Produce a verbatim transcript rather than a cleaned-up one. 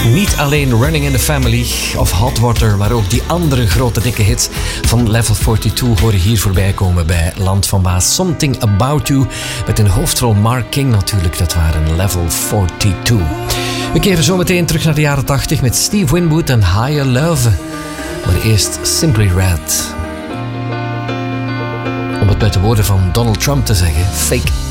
Niet alleen Running in the Family of Hot Water, maar ook die andere grote dikke hits van Level tweeënveertig horen hier voorbij komen bij Land van Baas. Something About You, met in de hoofdrol Mark King natuurlijk, dat waren Level tweeënveertig. We keren zo meteen terug naar de jaren tachtig met Steve Winwood en Higher Love. Maar eerst Simply Red. Om het met de woorden van Donald Trump te zeggen, fake